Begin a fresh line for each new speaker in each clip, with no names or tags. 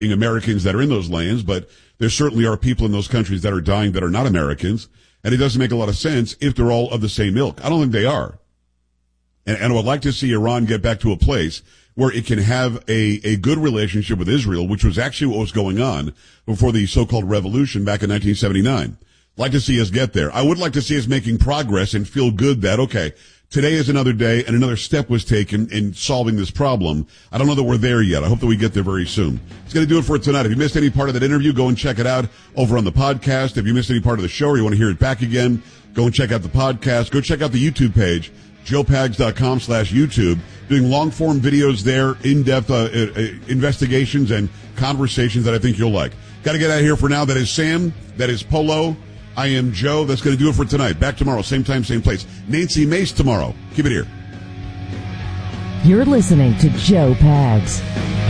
Americans that are in those lands, but there certainly are people in those countries that are dying that are not Americans, and it doesn't make a lot of sense if they're all of the same ilk. I don't think they are. And I would like to see Iran get back to a place where it can have a good relationship with Israel, which was actually what was going on before the so-called revolution back in 1979. Like to see us get there. I would like to see us making progress and feel good that, okay, today is another day and another step was taken in solving this problem. I don't know that we're there yet. I hope that we get there very soon. It's going to do it for tonight. If you missed any part of that interview, go and check it out over on the podcast. If you missed any part of the show or you want to hear it back again, go and check out the podcast. Go check out the YouTube page, joepags.com/YouTube, doing long-form videos there, in-depth investigations and conversations that I think you'll like. Got to get out of here for now. That is Sam. That is Polo. I am Joe. That's going to do it for tonight. Back tomorrow, same time, same place. Nancy Mace tomorrow. Keep it here.
You're listening to Joe Pags.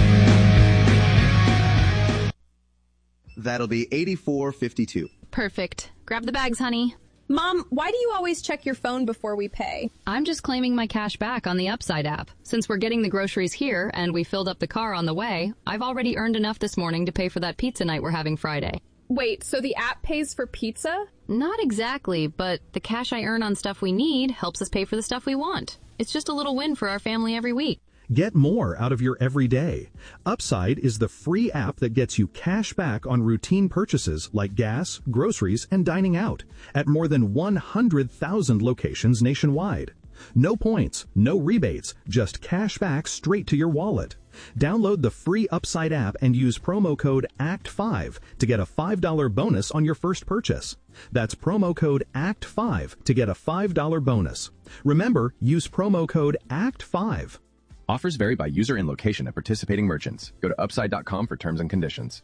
That'll be $84.52.
Perfect. Grab the bags, honey.
Mom, why do you always check your phone before we pay?
I'm just claiming my cash back on the Upside app. Since we're getting the groceries here and we filled up the car on the way, I've already earned enough this morning to pay for that pizza night we're having Friday.
Wait, so the app pays for pizza?
Not exactly, but the cash I earn on stuff we need helps us pay for the stuff we want. It's just a little win for our family every week.
Get more out of your everyday. Upside is the free app that gets you cash back on routine purchases like gas, groceries, and dining out at more than 100,000 locations nationwide. No points, no rebates, just cash back straight to your wallet. Download the free Upside app and use promo code ACT5 to get a $5 bonus on your first purchase. That's promo code ACT5 to get a $5 bonus. Remember, use promo code ACT5.
Offers vary by user and location at participating merchants. Go to upside.com for terms and conditions.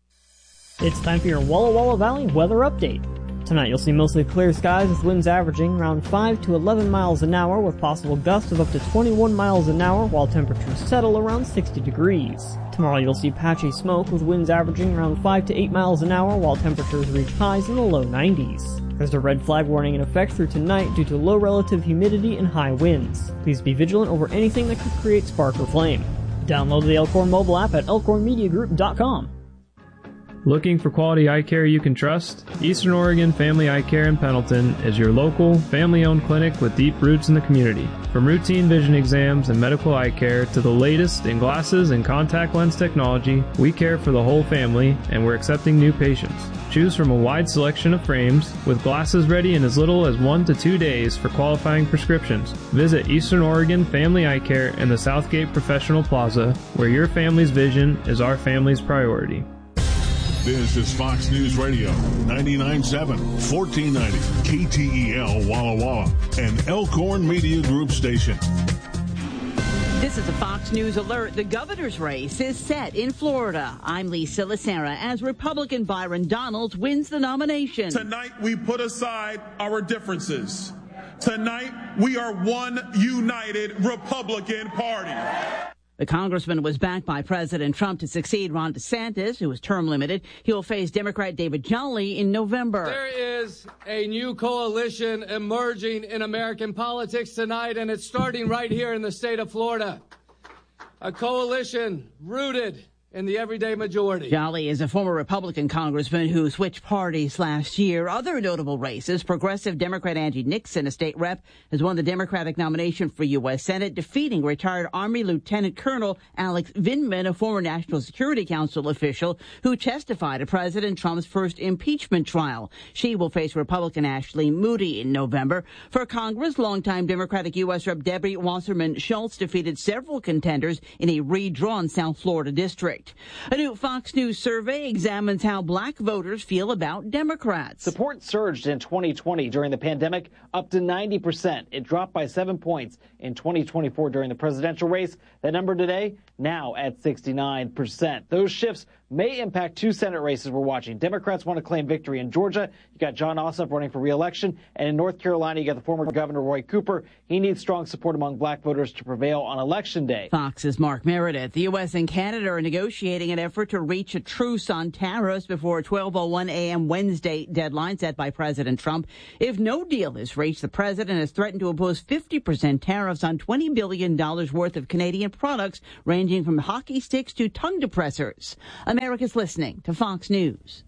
It's time for your Walla Walla Valley weather update. Tonight you'll see mostly clear skies with winds averaging around 5 to 11 miles an hour with possible gusts of up to 21 miles an hour while temperatures settle around 60 degrees. Tomorrow you'll see patchy smoke with winds averaging around 5 to 8 miles an hour while temperatures reach highs in the low 90s. There's a red flag warning in effect through tonight due to low relative humidity and high winds. Please be vigilant over anything that could create spark or flame. Download the Elkhorn mobile app at elkhornmediagroup.com.
Looking for quality eye care you can trust? Eastern Oregon Family Eye Care in Pendleton is your local, family-owned clinic with deep roots in the community. From routine vision exams and medical eye care to the latest in glasses and contact lens technology, we care for the whole family and we're accepting new patients. Choose from a wide selection of frames with glasses ready in as little as 1 to 2 days for qualifying prescriptions. Visit Eastern Oregon Family Eye Care in the Southgate Professional Plaza, where your family's vision is our family's priority.
This is Fox News Radio, 99.7, 1490, KTEL Walla Walla, an Elkhorn Media Group station.
This is a Fox News alert. The governor's race is set in Florida. I'm Lisa Lacera as Republican Byron Donalds wins the nomination.
Tonight, we put aside our differences. Tonight, we are one united Republican Party.
The congressman was backed by President Trump to succeed Ron DeSantis, who is term limited. He will face Democrat David Jolly in November.
There is a new coalition emerging in American politics tonight, and it's starting right here in the state of Florida. A coalition rooted in the everyday majority.
Jolly is a former Republican congressman who switched parties last year. Other notable races, progressive Democrat Angie Nixon, a state rep, has won the Democratic nomination for U.S. Senate, defeating retired Army Lieutenant Colonel Alex Vindman, a former National Security Council official who testified at President Trump's first impeachment trial. She will face Republican Ashley Moody in November. For Congress, longtime Democratic U.S. Rep Debbie Wasserman Schultz defeated several contenders in a redrawn South Florida district. A new Fox News survey examines how black voters feel about Democrats.
Support surged in 2020 during the pandemic, up to 90%. It dropped by 7 points in 2024 during the presidential race. That number today, now at 69%. Those shifts may impact two Senate races we're watching. Democrats want to claim victory in Georgia. You got Jon Ossoff running for re-election. And in North Carolina, you got the former Governor Roy Cooper. He needs strong support among black voters to prevail on Election Day.
Fox's Mark Meredith. The U.S. and Canada are negotiating an effort to reach a truce on tariffs before a 12:01 a.m. Wednesday deadline set by President Trump. If no deal is reached, the president has threatened to impose 50% tariffs on $20 billion worth of Canadian products ranging ranging from hockey sticks to tongue depressors. America's listening to Fox News.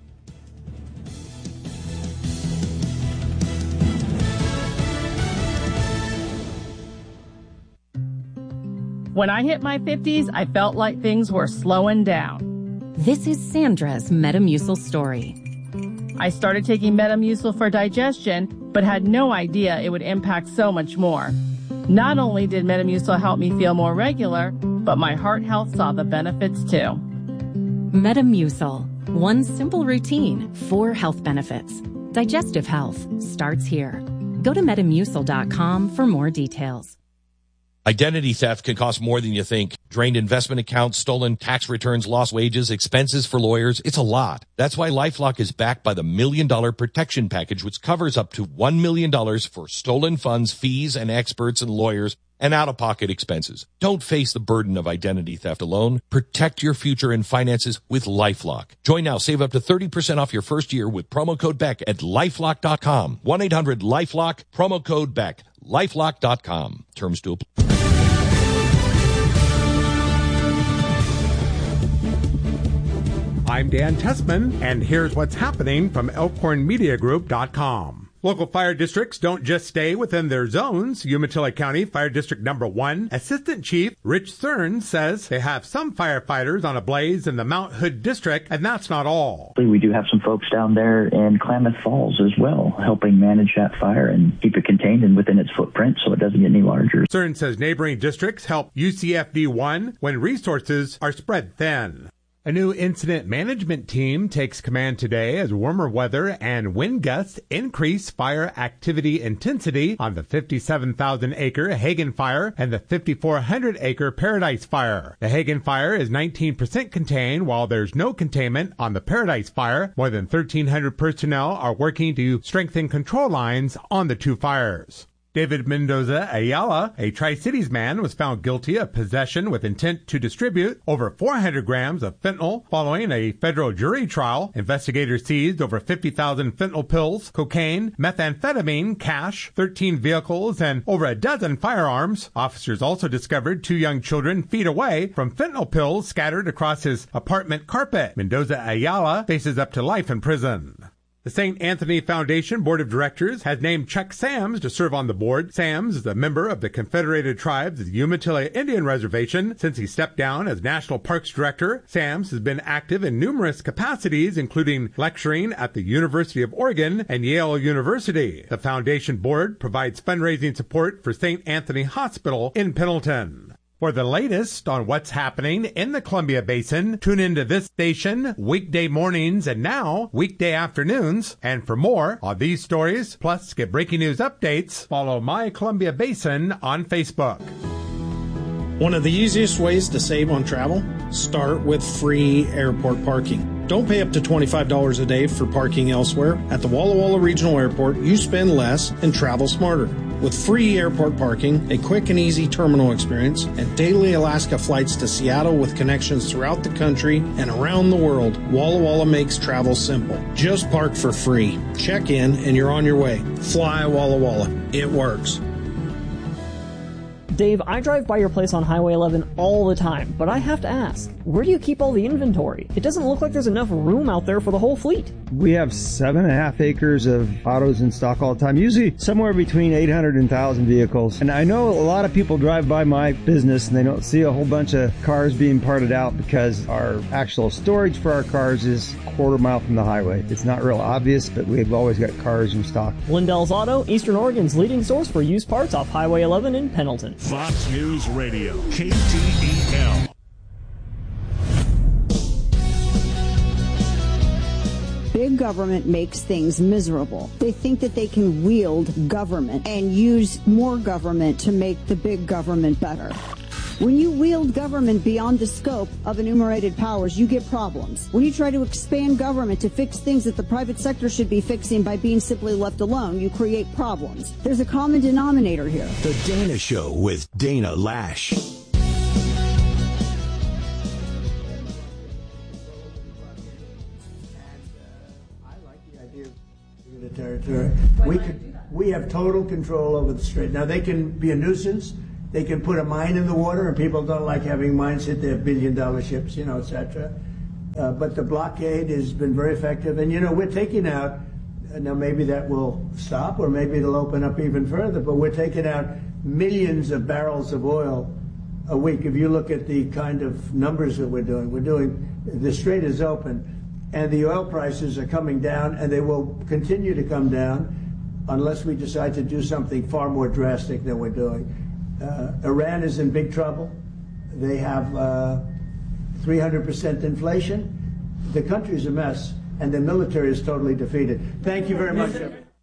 When I hit my 50s, I felt like things were slowing down.
This is Sandra's Metamucil story.
I started taking Metamucil for digestion, but had no idea it would impact so much more. Not only did Metamucil help me feel more regular, but my heart health saw the benefits too.
Metamucil. One simple routine, 4 health benefits. Digestive health starts here. Go to Metamucil.com for more details.
Identity theft can cost more than you think. Drained investment accounts, stolen tax returns, lost wages, expenses for lawyers. It's a lot. That's why LifeLock is backed by the $1 Million Protection Package, which covers up to $1 million for stolen funds, fees, and experts and lawyers, and out-of-pocket expenses. Don't face the burden of identity theft alone. Protect your future and finances with LifeLock. Join now. Save up to 30% off your first year with promo code BECK at LifeLock.com. 1-800-LifeLock, promo code BECK. LifeLock.com. Terms to apply.
I'm Dan Tessman, and here's what's happening from ElkhornMediaGroup.com. Local fire districts don't just stay within their zones. Umatilla County Fire District Number 1 Assistant Chief Rich Cern says they have some firefighters on a blaze in the Mount Hood District, and that's not all.
We do have some folks down there in Klamath Falls as well, helping manage that fire and keep it contained and within its footprint so it doesn't get any larger.
Cern says neighboring districts help UCFD1 when resources are spread thin. A new incident management team takes command today as warmer weather and wind gusts increase fire activity intensity on the 57,000-acre Hagen Fire and the 5,400-acre Paradise Fire. The Hagen Fire is 19% contained, while there's no containment on the Paradise Fire. More than 1,300 personnel are working to strengthen control lines on the two fires. David Mendoza Ayala, a Tri-Cities man, was found guilty of possession with intent to distribute over 400 grams of fentanyl following a federal jury trial. Investigators seized over 50,000 fentanyl pills, cocaine, methamphetamine, cash, 13 vehicles, and over a dozen firearms. Officers also discovered 2 young children feet away from fentanyl pills scattered across his apartment carpet. Mendoza Ayala faces up to life in prison. The St. Anthony Foundation Board of Directors has named Chuck Sams to serve on the board. Sams is a member of the Confederated Tribes of the Umatilla Indian Reservation since he stepped down as National Parks Director. Sams has been active in numerous capacities, including lecturing at the University of Oregon and Yale University. The Foundation Board provides fundraising support for St. Anthony Hospital in Pendleton. For the latest on what's happening in the Columbia Basin, tune into this station weekday mornings and now weekday afternoons. And for more on these stories, plus get breaking news updates, follow My Columbia Basin on Facebook.
One of the easiest ways to save on travel? Start with free airport parking. Don't pay up to $25 a day for parking elsewhere. At the Walla Walla Regional Airport, you spend less and travel smarter. With free airport parking, a quick and easy terminal experience, and daily Alaska flights to Seattle with connections throughout the country and around the world, Walla Walla makes travel simple. Just park for free. Check in and you're on your way. Fly Walla Walla. It works.
Dave, I drive by your place on Highway 11 all the time, but I have to ask, where do you keep all the inventory? It doesn't look like there's enough room out there for the whole fleet.
We have 7.5 acres of autos in stock all the time, usually somewhere between 800 and 1,000 vehicles. And I know a lot of people drive by my business and they don't see a whole bunch of cars being parted out because our actual storage for our cars is a quarter mile from the highway. It's not real obvious, but we've always got cars in stock.
Lindell's Auto, Eastern Oregon's leading source for used parts off Highway 11 in Pendleton.
Fox News Radio, KTEL.
Big government makes things miserable. They think that they can wield government and use more government to make the big government better. When you wield government beyond the scope of enumerated powers, you get problems. When you try to expand government to fix things that the private sector should be fixing by being simply left alone, you create problems. There's a common denominator here.
The Dana Show with Dana Lash.
Territory. We have total control over the strait. Now they can be a nuisance
They can put a mine in the water, and people don't like having mines hit their billion-dollar ships, etc. But the blockade has been very effective. And, we're taking out, now maybe that will stop, or maybe it'll open up even further, but we're taking out millions of barrels of oil a week. If you look at the kind of numbers that we're doing, the strait is open, and the oil prices are coming down, and they will continue to come down unless we decide to do something far more drastic than we're doing. Iran is in big trouble. They have 300% inflation. The country's a mess, and the military is totally defeated. Thank you very much.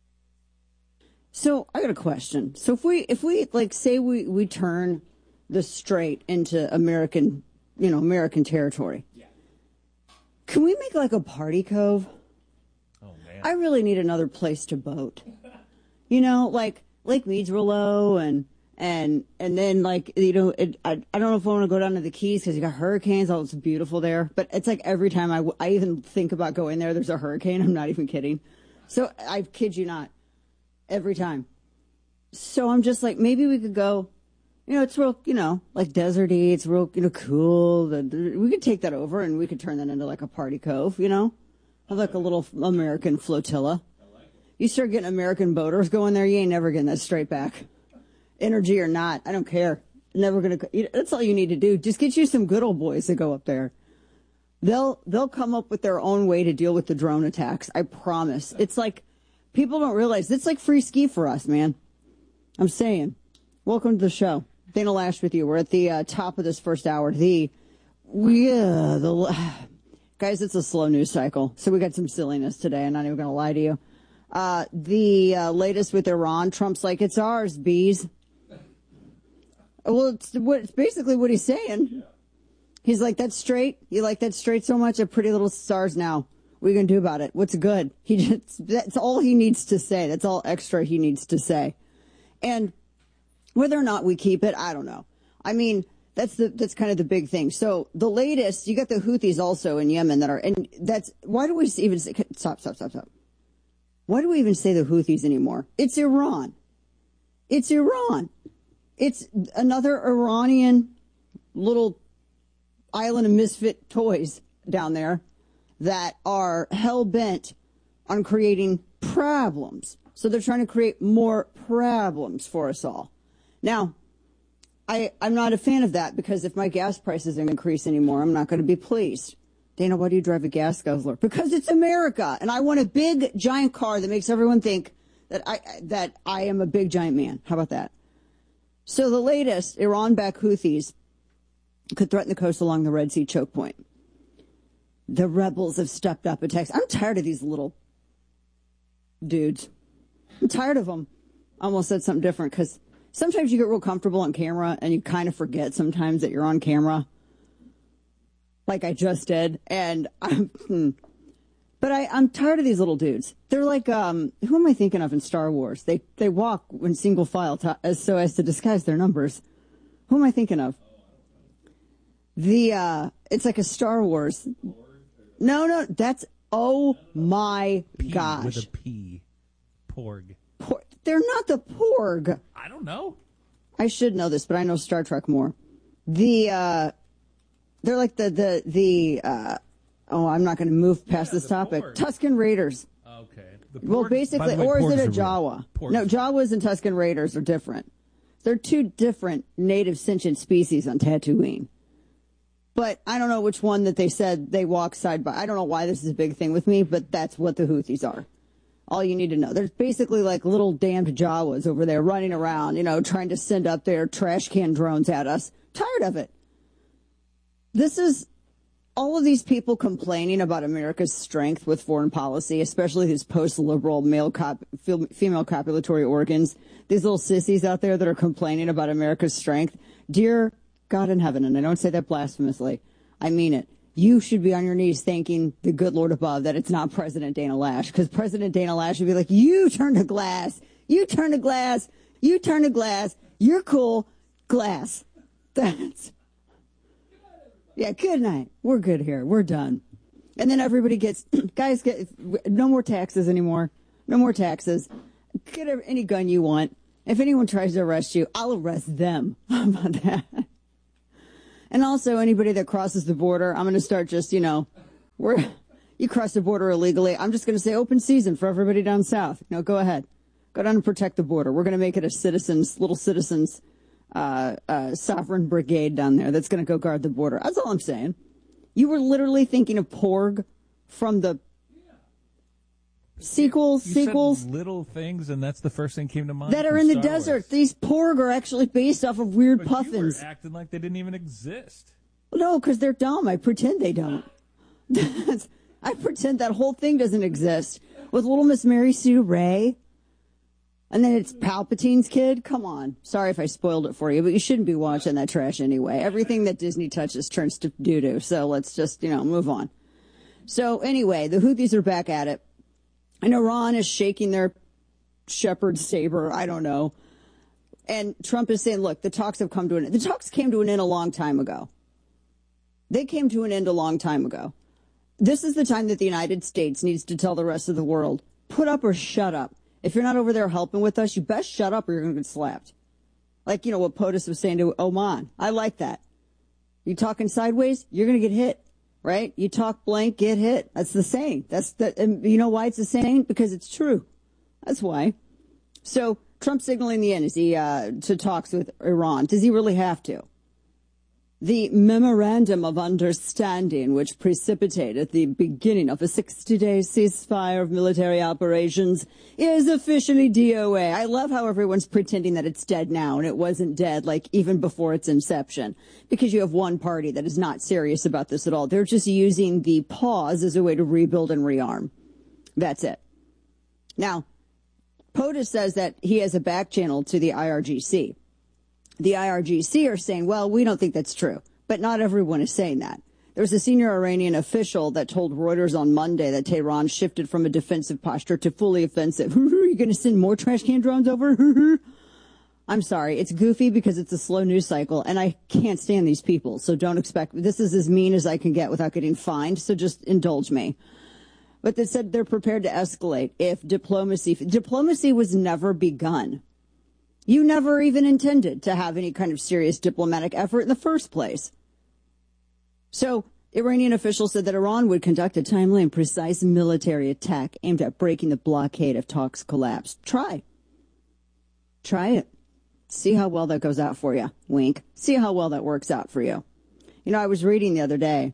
So I got a question. So if we like say we turn the strait into American territory, can we make like a party cove? Oh man, I really need another place to boat. Like Lake Mead's real low, and then like I don't know if I want to go down to the Keys because you got hurricanes. Oh, it's beautiful there, but it's like every time I even think about going there, there's a hurricane. I'm not even kidding. So I kid you not, every time. So I'm just like, maybe we could go. It's real, like deserty. It's real, cool. We could take that over and we could turn that into like a party cove. Have like a little American flotilla. You start getting American boaters going there, you ain't never getting that straight back. Energy or not, I don't care. Never gonna. That's all you need to do. Just get you some good old boys to go up there. They'll come up with their own way to deal with the drone attacks. I promise. It's like people don't realize it's like free ski for us, man. I'm saying. Welcome to the show, Dana Lash with you. We're at the top of this first hour. Guys, it's a slow news cycle, so we got some silliness today. I'm not even gonna lie to you. The latest with Iran, Trump's like, it's ours, bees. Well, it's basically what he's saying. He's like, that's straight. You like that straight so much? A pretty little stars now. What are you going to do about it? What's good? That's all he needs to say. That's all extra he needs to say. And whether or not we keep it, I don't know. I mean, that's kind of the big thing. So the latest, you got the Houthis also in Yemen why do we even say, stop. Why do we even say the Houthis anymore? It's Iran. It's Iran. It's another Iranian little island of misfit toys down there that are hell-bent on creating problems. So they're trying to create more problems for us all. Now, I'm not a fan of that because if my gas prices don't increase anymore, I'm not going to be pleased. Dana, why do you drive a gas guzzler? Because it's America, and I want a big, giant car that makes everyone think that I am a big, giant man. How about that? So the latest, Iran-backed Houthis could threaten the coast along the Red Sea choke point. The rebels have stepped up attacks. I'm tired of these little dudes. I'm tired of them. I almost said something different because sometimes you get real comfortable on camera and you kind of forget sometimes that you're on camera. Like I just did. And I'm tired of these little dudes. They're like, who am I thinking of in Star Wars? They walk in single file so as to disguise their numbers. Who am I thinking of? It's like a Star Wars. No, that's, oh my gosh.
With a P. Porg.
They're not the Porg.
I don't know.
I should know this, but I know Star Trek more. They're like I'm not going to move past this topic. Porg. Tusken Raiders.
Okay.
Well, basically, or is it a Jawa? No, Jawas and Tusken Raiders are different. They're two different native sentient species on Tatooine. But I don't know which one that they said they walk side by. I don't know why this is a big thing with me, but that's what the Houthis are. All you need to know. There's basically like little damned Jawas over there running around, trying to send up their trash can drones at us. Tired of it. This is all of these people complaining about America's strength with foreign policy, especially these post-liberal female copulatory organs. These little sissies out there that are complaining about America's strength. Dear God in heaven, and I don't say that blasphemously, I mean it. You should be on your knees thanking the good Lord above that it's not President Dana Lash, because President Dana Lash would be like, you turn to glass, you turn to glass, you turn to glass, you're cool, glass. That's... Yeah, good night. We're good here. We're done. And then everybody gets, no more taxes anymore. No more taxes. Get any gun you want. If anyone tries to arrest you, I'll arrest them. How about that? And also, anybody that crosses the border, I'm going to start just, you cross the border illegally. I'm just going to say open season for everybody down south. Go ahead. Go down and protect the border. We're going to make it a little citizens sovereign brigade down there that's going to go guard the border. That's all I'm saying. You were literally thinking of Porg from the sequels.
Said little things, and that's the first thing came to mind.
That are in the desert. These Porg are actually based off of weird puffins.
You were acting like they didn't even exist.
No, because they're dumb. I pretend they don't. I pretend that whole thing doesn't exist. With Little Miss Mary Sue Ray. And then it's Palpatine's kid. Come on. Sorry if I spoiled it for you, but you shouldn't be watching that trash anyway. Everything that Disney touches turns to doo-doo. So let's just, move on. So anyway, the Houthis are back at it. And Iran is shaking their shepherd saber. I don't know. And Trump is saying, look, the talks have come to an end. The talks came to an end a long time ago. They came to an end a long time ago. This is the time that the United States needs to tell the rest of the world, put up or shut up. If you're not over there helping with us, you best shut up or you're going to get slapped. Like, what POTUS was saying to Oman. I like that. You talking sideways, you're going to get hit, right? You talk blank, get hit. That's the saying. And you know why it's the saying? Because it's true. That's why. So Trump signaling the end is he to talks with Iran. Does he really have to? The Memorandum of Understanding, which precipitated the beginning of a 60-day ceasefire of military operations, is officially DOA. I love how everyone's pretending that it's dead now, and it wasn't dead, like, even before its inception, because you have one party that is not serious about this at all. They're just using the pause as a way to rebuild and rearm. That's it. Now, POTUS says that he has a back channel to the IRGC. The IRGC are saying, well, we don't think that's true. But not everyone is saying that. There was a senior Iranian official that told Reuters on Monday that Tehran shifted from a defensive posture to fully offensive. You're going to send more trash can drones over? I'm sorry. It's goofy because it's a slow news cycle, and I can't stand these people. So don't expect. This is as mean as I can get without getting fined, so just indulge me. But they said they're prepared to escalate if diplomacy was never begun. You never even intended to have any kind of serious diplomatic effort in the first place. So, Iranian officials said that Iran would conduct a timely and precise military attack aimed at breaking the blockade if talks collapsed. Try it. See how well that goes out for you. Wink. See how well that works out for you. I was reading the other day,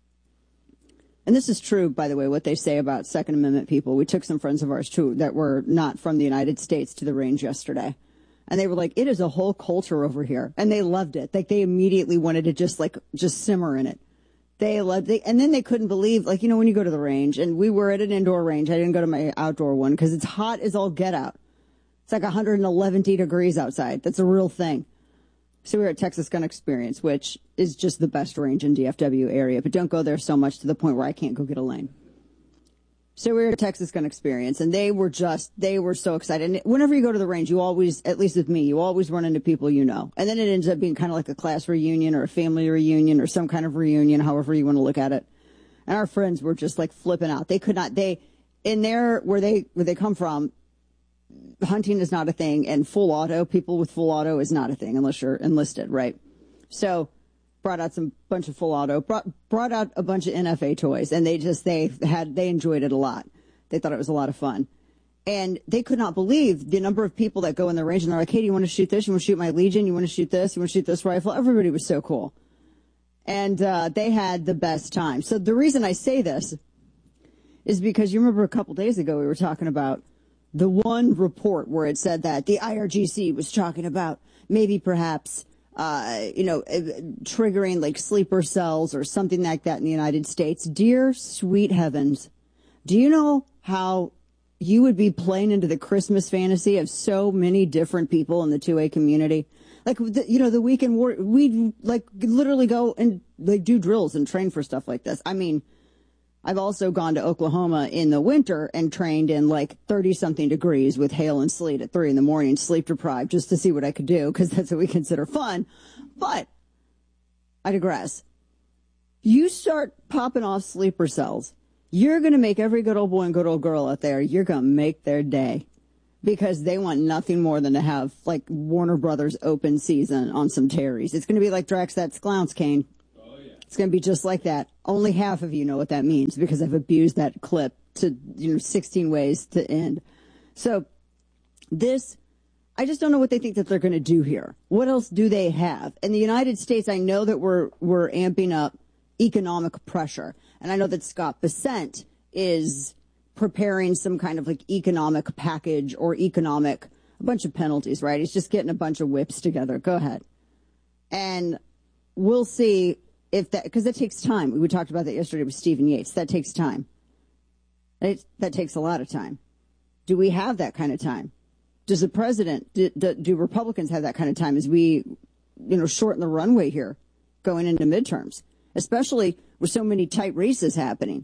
and this is true, by the way, what they say about Second Amendment people. We took some friends of ours, too, that were not from the United States to the range yesterday. And they were like, it is a whole culture over here. And they loved it. Like, they immediately wanted to just simmer in it. They loved it. And then they couldn't believe, when you go to the range, and we were at an indoor range. I didn't go to my outdoor one because it's hot as all get out. It's like 111 degrees outside. That's a real thing. So we were at Texas Gun Experience, which is just the best range in DFW area. But don't go there so much to the point where I can't go get a lane. So we were at Texas Gun Experience, and they were so excited. And whenever you go to the range, you always, at least with me, you always run into people you know. And then it ends up being kind of like a class reunion or a family reunion or some kind of reunion, however you want to look at it. And our friends were just flipping out. They could not, where they come from, hunting is not a thing, and people with full auto is not a thing unless you're enlisted, right? So, brought out bunch of full auto, brought out a bunch of NFA toys, and they enjoyed it a lot. They thought it was a lot of fun. And they could not believe the number of people that go in the range and they're like, hey, do you want to shoot this? You want to shoot my Legion? You want to shoot this? You want to shoot this rifle? Everybody was so cool. And they had the best time. So the reason I say this is because you remember a couple days ago we were talking about the one report where it said that the IRGC was talking about maybe perhaps triggering sleeper cells or something like that in the United States. Dear sweet heavens, do you know how you would be playing into the Christmas fantasy of so many different people in the 2A community? The weekend war, we'd literally go and do drills and train for stuff like this. I mean, I've also gone to Oklahoma in the winter and trained in 30-something degrees with hail and sleet at 3 a.m, sleep deprived, just to see what I could do, because that's what we consider fun. But I digress. You start popping off sleeper cells, you're going to make every good old boy and good old girl out there, you're going to make their day. because they want nothing more than to have, like, Warner Brothers open season on some Terry's. It's going to be like Drax That's Clowns, Kane. Oh, yeah. It's going to be just like that. Only half of you know what that means because I've abused that clip to, 16 ways to end. So this, I just don't know what they think that they're going to do here. What else do they have? In the United States, I know that we're amping up economic pressure. And I know that Scott Bessent is preparing some kind of like economic package or a bunch of penalties, right? He's just getting a bunch of whips together. Go ahead. And we'll see if that, because it takes time. We talked about that yesterday with Stephen Yates. That takes time. That takes a lot of time. Do we have that kind of time? Does the president, do Republicans have that kind of time as we, shorten the runway here going into midterms, especially with so many tight races happening?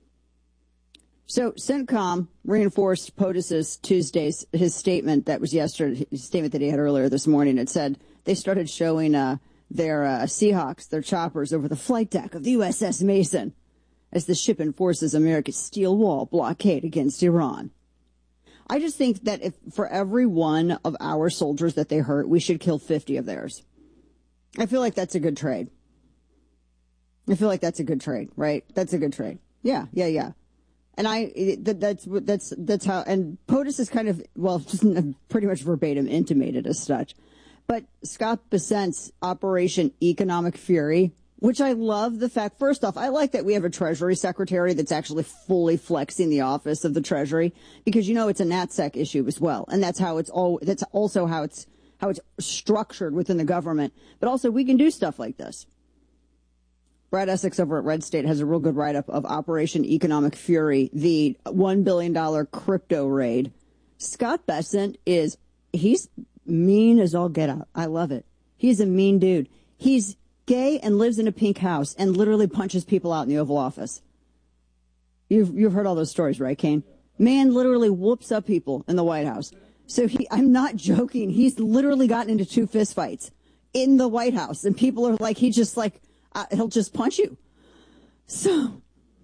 So CENTCOM reinforced POTUS's his statement that was yesterday, his statement that he had earlier this morning. It said they started showing their Seahawks, their choppers, over the flight deck of the USS Mason as the ship enforces America's steel wall blockade against Iran. I just think that if for every one of our soldiers that they hurt, we should kill 50 of theirs. I feel like that's a good trade. Right? That's a good trade. Yeah. And that's how, and POTUS is kind of, pretty much verbatim intimated as such. But Scott Bessent's Operation Economic Fury, which I love the fact, first off, I like that we have a Treasury Secretary that's actually fully flexing the office of the Treasury, because it's a NatSec issue as well. And that's also how it's structured within the government. But also we can do stuff like this. Brad Essex over at Red State has a real good write-up of Operation Economic Fury, the $1 billion crypto raid. Scott Bessent he's mean as all get out. I love it. He's a mean dude. He's gay and lives in a pink house and literally punches people out in the Oval Office. You've heard all those stories, right, Kane? Man literally whoops up people in the White House. So I'm not joking. He's literally gotten into 2 fistfights in the White House, and people are like, he'll just punch you. So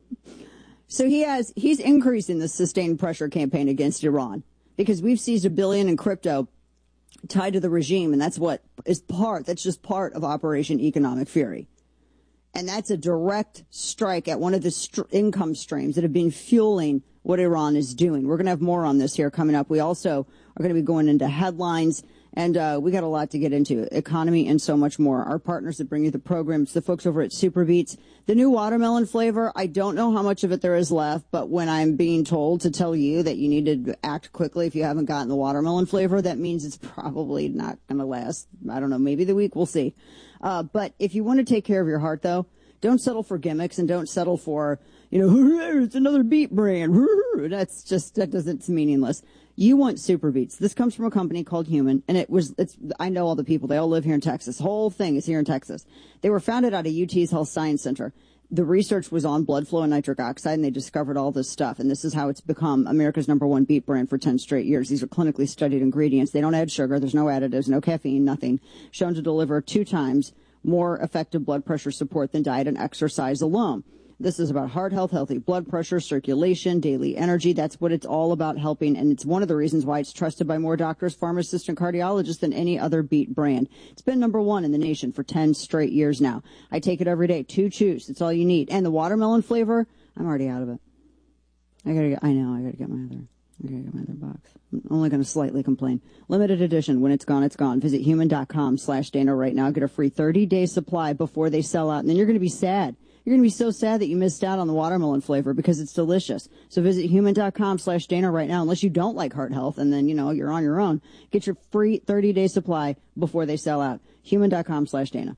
he's increasing the sustained pressure campaign against Iran because we've seized $1 billion in crypto tied to the regime. And that's just part of Operation Economic Fury. And that's a direct strike at one of the income streams that have been fueling what Iran is doing. We're going to have more on this here coming up. We also are going to be going into headlines. And we got a lot to get into, economy and so much more. Our partners that bring you the program, it's the folks over at Super Beets. The new watermelon flavor, I don't know how much of it there is left, but when I'm being told to tell you that you need to act quickly if you haven't gotten the watermelon flavor, that means it's probably not going to last. I don't know, maybe the week, we'll see. But if you want to take care of your heart, though, don't settle for gimmicks and don't settle for, it's another beet brand. It's meaningless. You want Super Beets. This comes from a company called Human, and I know all the people. They all live here in Texas. The whole thing is here in Texas. They were founded out of UT's Health Science Center. The research was on blood flow and nitric oxide, and they discovered all this stuff. And this is how it's become America's #1 beet brand for 10 straight years. These are clinically studied ingredients. They don't add sugar. There's no additives, no caffeine, nothing. Shown to deliver 2 times more effective blood pressure support than diet and exercise alone. This is about heart health, healthy blood pressure, circulation, daily energy. That's what it's all about helping. And it's one of the reasons why it's trusted by more doctors, pharmacists, and cardiologists than any other beet brand. It's been #1 in the nation for 10 straight years now. I take it every day. 2 chews. It's all you need. And the watermelon flavor, I'm already out of it. I gotta get my other box. I'm only going to slightly complain. Limited edition. When it's gone, it's gone. Visit human.com/Dana right now. Get a free 30-day supply before they sell out. And then you're going to be sad. You're going to be so sad that you missed out on the watermelon flavor because it's delicious. So visit human.com/Dana right now, unless you don't like heart health, and then, you're on your own. Get your free 30-day supply before they sell out. Human.com/Dana.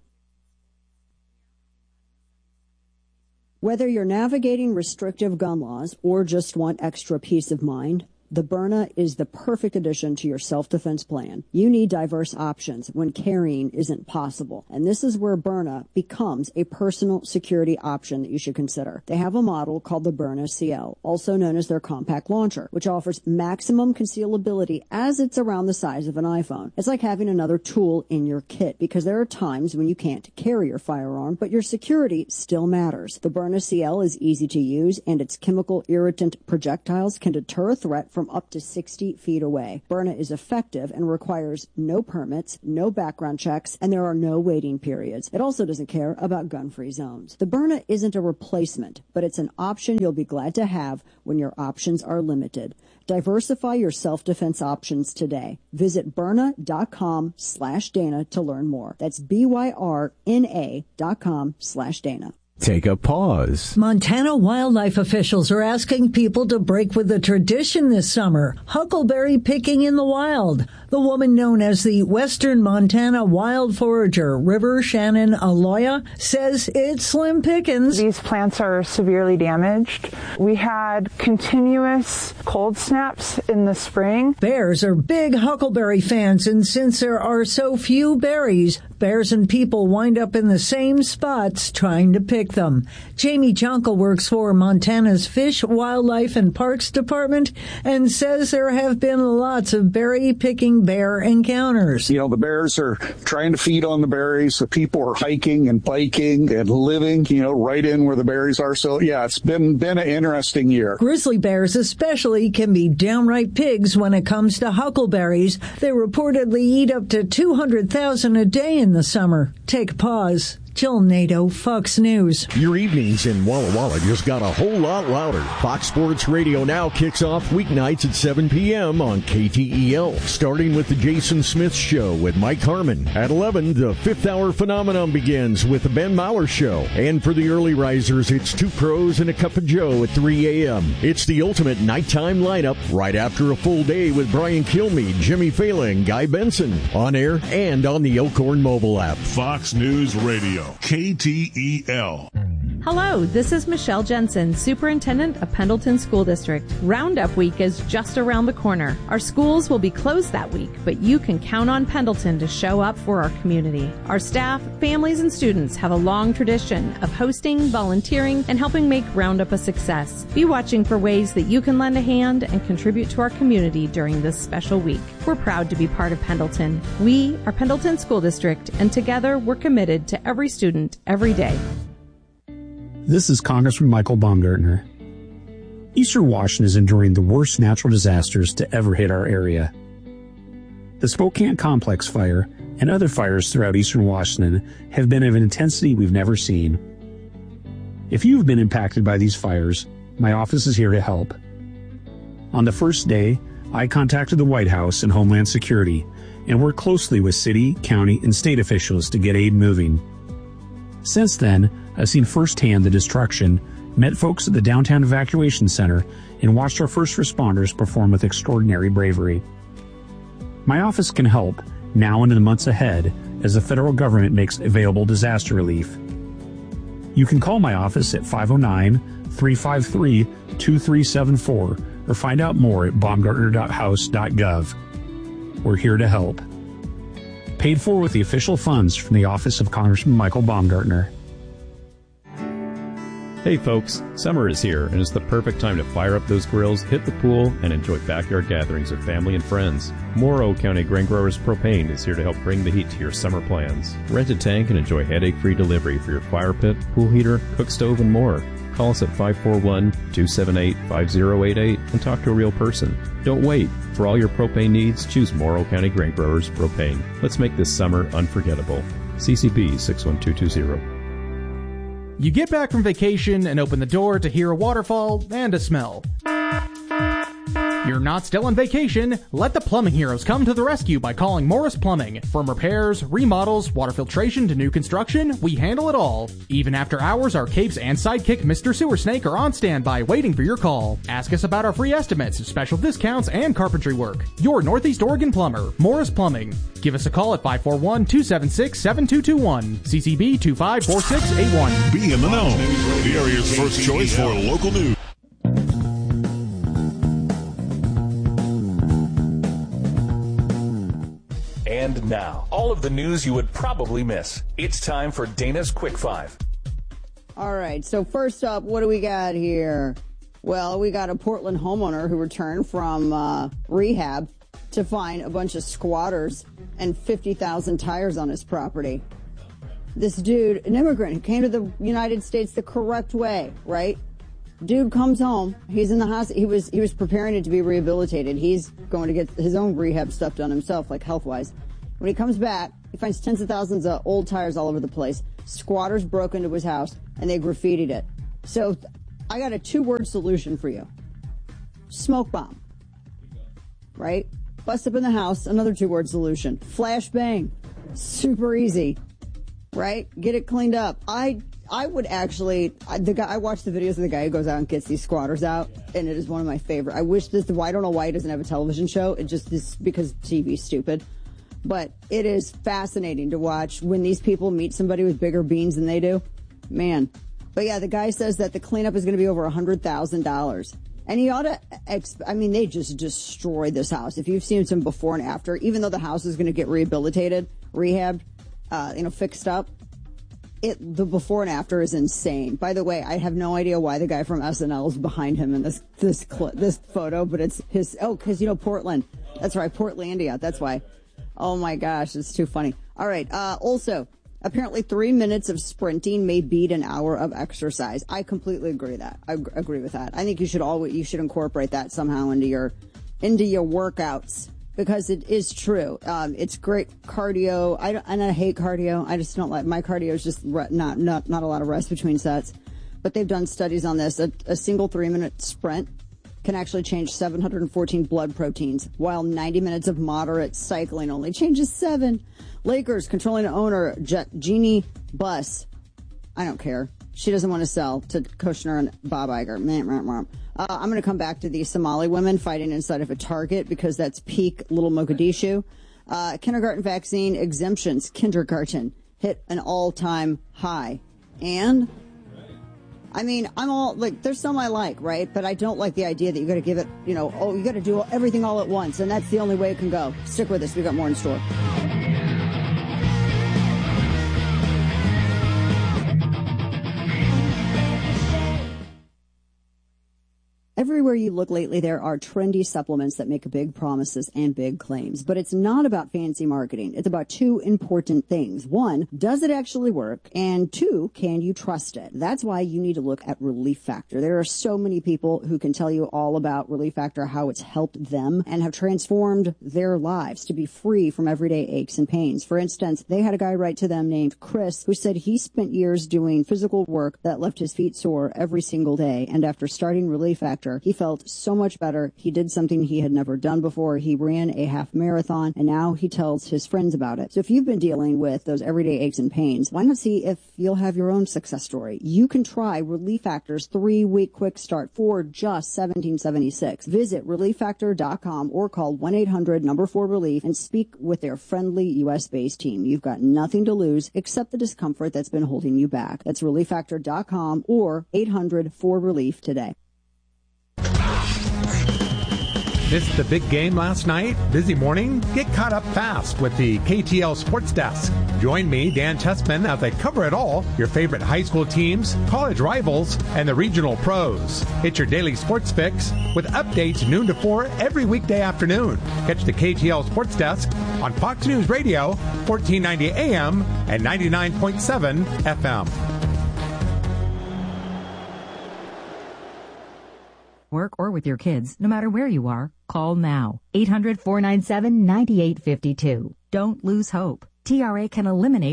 Whether you're navigating restrictive gun laws or just want extra peace of mind, the Byrna is the perfect addition to your self-defense plan. You need diverse options when carrying isn't possible. And this is where Byrna becomes a personal security option that you should consider. They have a model called the Byrna CL, also known as their compact launcher, which offers maximum concealability as it's around the size of an iPhone. It's like having another tool in your kit, because there are times when you can't carry your firearm, but your security still matters. The Byrna CL is easy to use, and its chemical irritant projectiles can deter a threat from from up to 60 feet away. Byrna is effective and requires no permits, no background checks, and there are no waiting periods. It also doesn't care about gun-free zones. The Byrna isn't a replacement, but it's an option you'll be glad to have when your options are limited. Diversify your self-defense options today. Visit Byrna.com/Dana to learn more. That's BYRNA.com/Dana.
Take a pause.
Montana wildlife officials are asking people to break with the tradition this summer, huckleberry picking in the wild. The woman known as the Western Montana wild forager, River Shannon Aloya, says it's slim pickings.
These plants are severely damaged. We had continuous cold snaps in the spring.
Bears are big huckleberry fans, and since there are so few berries, bears and people wind up in the same spots trying to pick them. Jamie Jonkel works for Montana's Fish, Wildlife, and Parks Department and says there have been lots of berry-picking bear encounters.
You know, the bears are trying to feed on the berries. The people are hiking and biking and living, right in where the berries are. So, yeah, it's been an interesting year.
Grizzly bears especially can be downright pigs when it comes to huckleberries. They reportedly eat up to 200,000 a day in the summer. Take a pause. Jill Nato, Fox News.
Your evenings in Walla Walla just got a whole lot louder. Fox Sports Radio now kicks off weeknights at 7 p.m. on KTEL, starting with the Jason Smith Show with Mike Harmon. At 11, the Fifth Hour Phenomenon begins with the Ben Mauer Show. And for the early risers, it's Two Pros and a Cup of Joe at 3 a.m. It's the ultimate nighttime lineup right after a full day with Brian Kilmeade, Jimmy Fallon, and Guy Benson. On air and on the Elkhorn mobile app.
Fox News Radio. KTEL.
Hello, this is Michelle Jensen, Superintendent of Pendleton School District. Roundup Week is just around the corner. Our schools will be closed that week, but you can count on Pendleton to show up for our community. Our staff, families, and students have a long tradition of hosting, volunteering, and helping make Roundup a success. Be watching for ways that you can lend a hand and contribute to our community during this special week. We're proud to be part of Pendleton. We are Pendleton School District, and together we're committed to every student, every day.
This is Congressman Michael Baumgartner. Eastern Washington is enduring the worst natural disasters to ever hit our area. The Spokane Complex fire and other fires throughout Eastern Washington have been of an intensity we've never seen. If you've been impacted by these fires, my office is here to help. On the first day, I contacted the White House and Homeland Security and worked closely with city, county, and state officials to get aid moving. Since then, I've seen firsthand the destruction, met folks at the Downtown Evacuation Center, and watched our first responders perform with extraordinary bravery. My office can help now and in the months ahead as the federal government makes available disaster relief. You can call my office at 509-353-2374 or find out more at baumgartner.house.gov. We're here to help. Paid for with the official funds from the office of Congressman Michael Baumgartner.
Hey folks, summer is here and it's the perfect time to fire up those grills, hit the pool, and enjoy backyard gatherings with family and friends. Morrow County Grain Growers Propane is here to help bring the heat to your summer plans. Rent a tank and enjoy headache-free delivery for your fire pit, pool heater, cook stove, and more. Call us at 541-278-5088 and talk to a real person. Don't wait. For all your propane needs, choose Morrow County Grain Growers Propane. Let's make this summer unforgettable. CCB 61220.
You get back from vacation and open the door to hear a waterfall and a smell. You're not still on vacation. Let the plumbing heroes come to the rescue by calling Morris Plumbing. From repairs, remodels, water filtration to new construction, we handle it all. Even after hours, our capes and sidekick Mr. Sewer Snake are on standby waiting for your call. Ask us about our free estimates, special discounts, and carpentry work. Your Northeast Oregon plumber, Morris Plumbing. Give us a call at 541-276-7221. CCB 254681.
Be in the know. The area's first choice for local news.
And now, all of the news you would probably miss. It's time for Dana's Quick Five.
All right, so first up, what do we got here? Well, we got a Portland homeowner who returned from rehab to find a bunch of squatters and 50,000 tires on his property. This dude, an immigrant who came to the United States the correct way, right? Dude comes home. He's in the hospital. He was preparing it to be rehabilitated. He's going to get his own rehab stuff done himself, like health-wise. When he comes back, he finds tens of thousands of old tires all over the place. Squatters broke into his house, and they graffitied it. So I got a 2-word solution for you. Smoke bomb. Right? Bust up in the house, another 2-word solution. Flash bang. Super easy. Right? Get it cleaned up. I would actually, I watch the videos of the guy who goes out and gets these squatters out, and it is one of my favorite. I don't know why he doesn't have a television show. It just is because TV's stupid. But it is fascinating to watch when these people meet somebody with bigger beans than they do. Man. But yeah, the guy says that the cleanup is going to be over $100,000. And he ought to, they just destroyed this house. If you've seen some before and after, even though the house is going to get rehabilitated, rehabbed, fixed up, the before and after is insane. By the way, I have no idea why the guy from SNL is behind him in this photo, but it's his, because, Portland. That's right, Portlandia. That's why. Oh my gosh, it's too funny. All right. Also, apparently 3 minutes of sprinting may beat an hour of exercise. I completely agree with that. I agree with that. I think you should incorporate that somehow into your workouts. Because it is true. It's great cardio. I hate cardio. I just don't like, my cardio is just not a lot of rest between sets. But they've done studies on this. A single 3-minute sprint can actually change 714 blood proteins, while 90 minutes of moderate cycling only changes 7. Lakers controlling owner Jeannie Buss. I don't care. She doesn't want to sell to Kushner and Bob Iger. I'm going to come back to the Somali women fighting inside of a Target because that's peak Little Mogadishu. Kindergarten vaccine exemptions. Kindergarten hit an all-time high. And, I'm all, there's some I like, right? But I don't like the idea that you got to give it, you got to do everything all at once. And that's the only way it can go. Stick with us. We got more in store. Everywhere you look lately, there are trendy supplements that make big promises and big claims. But it's not about fancy marketing. It's about 2 important things. 1, does it actually work? And 2, can you trust it? That's why you need to look at Relief Factor. There are so many people who can tell you all about Relief Factor, how it's helped them and have transformed their lives to be free from everyday aches and pains. For instance, they had a guy write to them named Chris who said he spent years doing physical work that left his feet sore every single day. And after starting Relief Factor, he felt so much better. He did something he had never done before. He ran a half marathon, and now he tells his friends about it. So if you've been dealing with those everyday aches and pains, why not see if you'll have your own success story? You can try Relief Factor's 3-week quick start for just $17.76. Visit ReliefFactor.com or call 1-800-4RELIEF and speak with their friendly U.S.-based team. You've got nothing to lose except the discomfort that's been holding you back. That's ReliefFactor.com or 800-4RELIEF today.
Missed the big game last night? Busy morning? Get caught up fast with the KTL Sports Desk. Join me, Dan Tessman, as I cover it all, your favorite high school teams, college rivals, and the regional pros. It's your daily sports fix with updates noon to 4 every weekday afternoon. Catch the KTL Sports Desk on Fox News Radio, 1490 AM and 99.7 FM.
Work or with your kids, no matter where you are, call now. 800-497-9852. Don't lose hope. TRA can eliminate.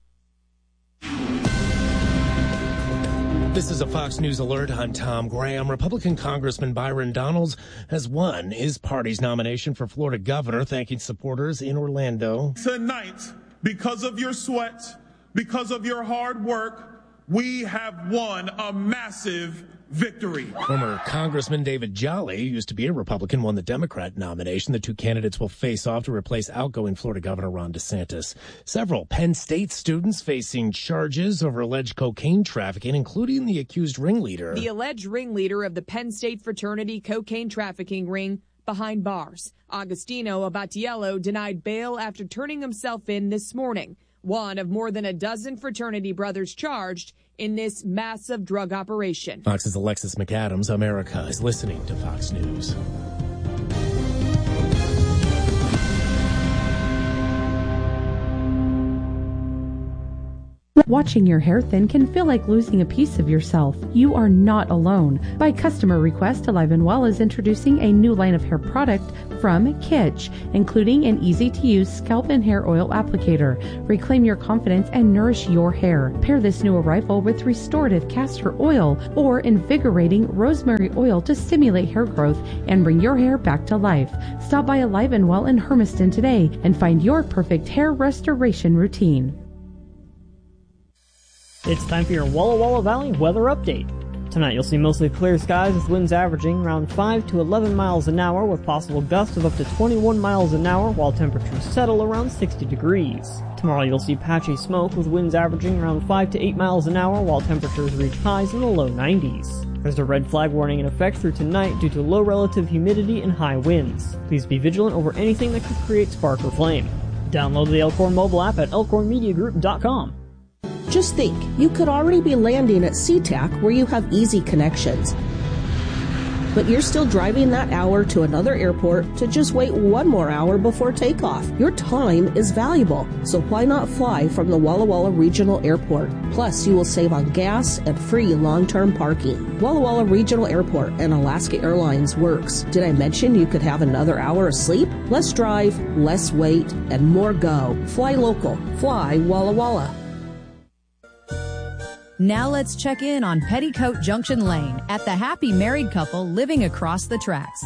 This is a Fox News alert. I'm Tom Graham. Republican Congressman Byron Donalds has won his party's nomination for Florida governor, thanking supporters in Orlando.
Tonight, because of your sweat, because of your hard work, we have won a massive victory.
Former Congressman David Jolly, who used to be a Republican, won the Democrat nomination. The 2 candidates will face off to replace outgoing Florida Governor Ron DeSantis. Several Penn State students facing charges over alleged cocaine trafficking, including the accused ringleader.
The alleged ringleader of the Penn State fraternity cocaine trafficking ring behind bars. Agostino Abatiello denied bail after turning himself in this morning. One of more than a dozen fraternity brothers charged in this massive drug operation.
Fox's Alexis McAdams. America is listening to Fox News.
Watching your hair thin can feel like losing a piece of yourself. You are not alone. By customer request, Alive and Well is introducing a new line of hair product from Kitsch, including an easy-to-use scalp and hair oil applicator. Reclaim your confidence and nourish your hair. Pair this new arrival with restorative castor oil or invigorating rosemary oil to stimulate hair growth and bring your hair back to life. Stop by Alive and Well in Hermiston today and find your perfect hair restoration routine.
It's time for your Walla Walla Valley weather update. Tonight you'll see mostly clear skies with winds averaging around 5 to 11 miles an hour with possible gusts of up to 21 miles an hour while temperatures settle around 60 degrees. Tomorrow you'll see patchy smoke with winds averaging around 5 to 8 miles an hour while temperatures reach highs in the low 90s. There's a red flag warning in effect through tonight due to low relative humidity and high winds. Please be vigilant over anything that could create spark or flame. Download the Elkhorn mobile app at elkhornmediagroup.com.
Just think, you could already be landing at SeaTac where you have easy connections. But you're still driving that hour to another airport to just wait one more hour before takeoff. Your time is valuable, so why not fly from the Walla Walla Regional Airport? Plus, you will save on gas and free long-term parking. Walla Walla Regional Airport and Alaska Airlines works. Did I mention you could have another hour of sleep? Less drive, less wait, and more go. Fly local. Fly Walla Walla.
Now let's check in on Petticoat Junction Lane at the happy married couple living across the tracks.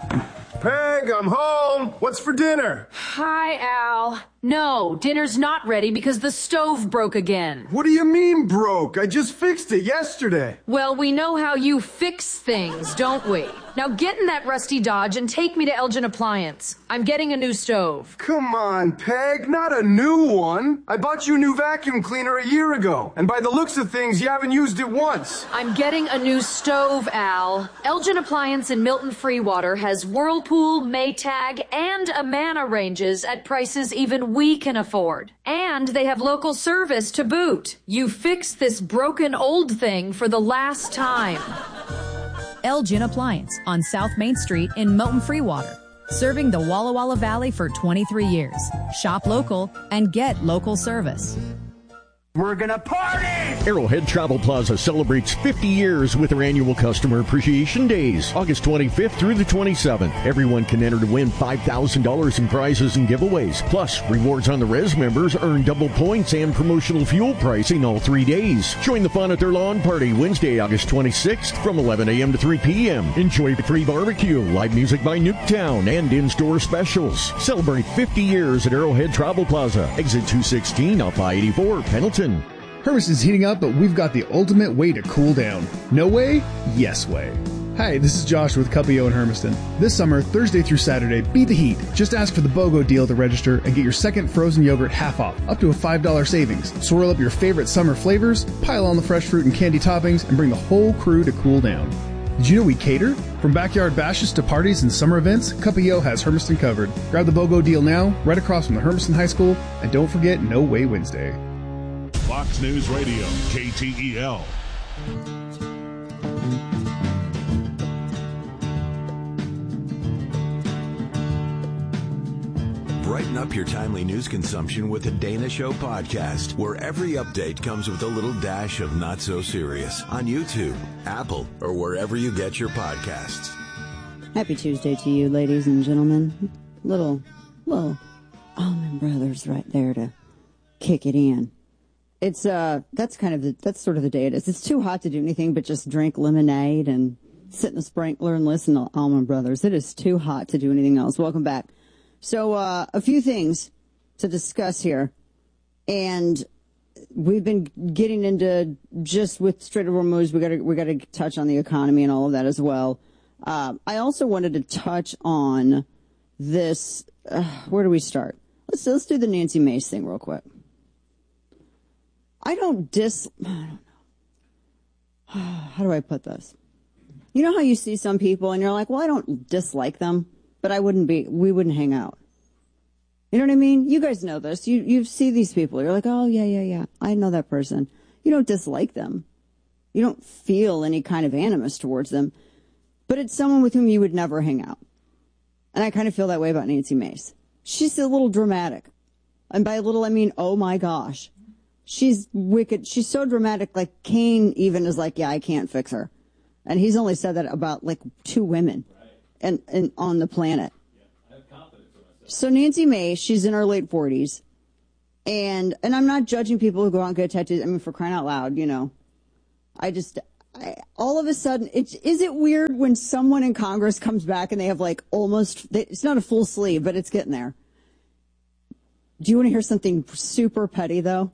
Peg, I'm home. What's for dinner?
Hi, Al. No, dinner's not ready because the stove broke again.
What do you mean broke? I just fixed it yesterday.
Well, we know how you fix things, don't we? Now get in that rusty Dodge and take me to Elgin Appliance. I'm getting a new stove.
Come on, Peg, not a new one. I bought you a new vacuum cleaner a year ago, and by the looks of things, you haven't used it once.
I'm getting a new stove, Al. Elgin Appliance in Milton Freewater has Whirlpool, Maytag, and Amana ranges at prices even we can afford. And they have local service to boot. You fixed this broken old thing for the last time.
Elgin Appliance on South Main Street in Milton Freewater. Serving the Walla Walla Valley for 23 years. Shop local and get local service.
We're gonna party!
Arrowhead Travel Plaza celebrates 50 years with their annual Customer Appreciation Days, August 25th through the 27th. Everyone can enter to win $5,000 in prizes and giveaways. Plus, rewards on the Res members earn double points and promotional fuel pricing all 3 days. Join the fun at their lawn party Wednesday, August 26th from 11 a.m. to 3 p.m. Enjoy free barbecue, live music by Nuketown, and in-store specials. Celebrate 50 years at Arrowhead Travel Plaza, exit 216 off I-84, Pendleton.
Hermiston's heating up, but we've got the ultimate way to cool down. No way? Yes way. Hi, this is Josh with Cuppio in Hermiston. This summer, Thursday through Saturday, beat the heat. Just ask for the BOGO deal to register and get your second frozen yogurt half off, up to a $5 savings. Swirl up your favorite summer flavors, pile on the fresh fruit and candy toppings, and bring the whole crew to cool down. Did you know we cater? From backyard bashes to parties and summer events, Cuppio has Hermiston covered. Grab the BOGO deal now, right across from the Hermiston High School, and don't forget No Way Wednesday.
Fox News Radio, KTEL.
Brighten up your timely news consumption with the Dana Show podcast, where every update comes with a little dash of not so serious on YouTube, Apple, or wherever you get your podcasts.
Happy Tuesday to you, ladies and gentlemen. Little Allman Brothers right there to kick it in. It's that's sort of the day it is. It's too hot to do anything but just drink lemonade and sit in the sprinkler and listen to Allman Brothers. It is too hot to do anything else. Welcome back. So a few things to discuss here, and we've been getting into just with straight over moves. We got to touch on the economy and all of that as well. I also wanted to touch on this. Where do we start? Let's do the Nancy Mace thing real quick. I don't know. How do I put this? You know how you see some people and you're like, well, I don't dislike them, but we wouldn't hang out. You know what I mean? You guys know this. You see these people. You're like, oh, yeah. I know that person. You don't dislike them. You don't feel any kind of animus towards them, but it's someone with whom you would never hang out. And I kind of feel that way about Nancy Mace. She's a little dramatic. And by a little, I mean, oh my gosh. She's wicked. She's so dramatic. Like, Kane even is like, yeah, I can't fix her. And he's only said that about, like, 2 women and on the planet.
I have confidence in myself.
So Nancy Mace, she's in her late 40s. And I'm not judging people who go out and get tattoos. I mean, for crying out loud, you know. All of a sudden, is it weird when someone in Congress comes back and they have, like, it's not a full sleeve, but it's getting there. Do you want to hear something super petty, though?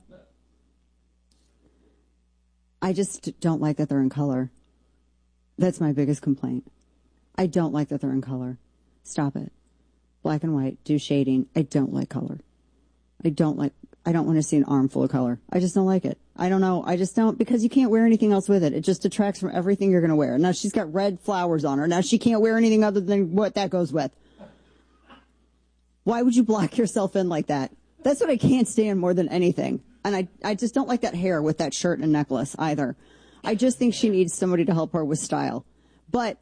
I just don't like that they're in color. That's my biggest complaint. I don't like that they're in color. Stop it. Black and white, do shading. I don't like color. I don't want to see an arm full of color. I just don't like it. I don't know. I just don't, because you can't wear anything else with it. It just detracts from everything you're going to wear. Now she's got red flowers on her. Now she can't wear anything other than what that goes with. Why would you block yourself in like that? That's what I can't stand more than anything. And I just don't like that hair with that shirt and necklace either. I just think she needs somebody to help her with style. But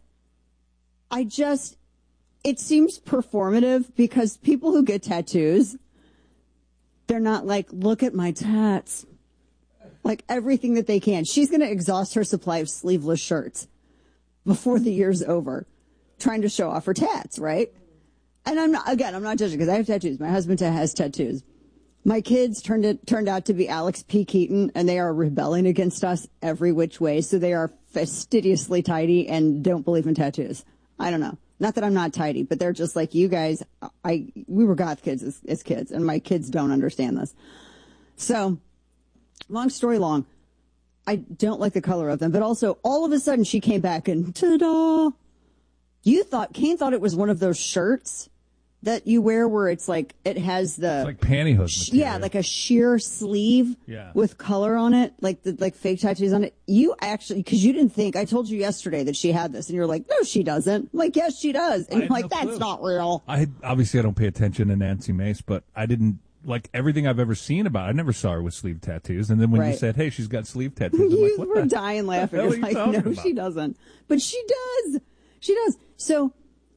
it seems performative because people who get tattoos, they're not like, look at my tats. Like everything that they can. She's going to exhaust her supply of sleeveless shirts before the year's over, trying to show off her tats, right? And I'm not judging because I have tattoos. My husband has tattoos. My kids turned out to be Alex P. Keaton, and they are rebelling against us every which way. So they are fastidiously tidy and don't believe in tattoos. I don't know. Not that I'm not tidy, but they're just like, you guys, we were goth kids as kids, and my kids don't understand this. So, long story long, I don't like the color of them. But also, all of a sudden, she came back and ta-da! Kane thought it was one of those shirts that you wear where it's like, it has the...
It's like pantyhose material.
Yeah, like a sheer sleeve with color on it, like fake tattoos on it. You actually, because you didn't think, I told you yesterday that she had this, and you're like, no, she doesn't. I'm like, yes, she does. And you're like, that's not real.
Obviously, I don't pay attention to Nancy Mace, but I didn't, like everything I've ever seen about it, I never saw her with sleeve tattoos. And then when you said, hey, she's got sleeve tattoos, I'm
you
like,
were dying laughing. You're like, no, about? She doesn't. But she does. She does. So...